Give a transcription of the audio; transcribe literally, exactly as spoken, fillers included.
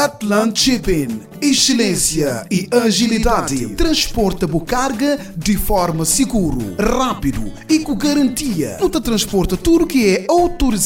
Atlant Shipping, excelência e agilidade. Transporta a carga de forma segura, rápido e com garantia. Não te transporta tudo que é autorizado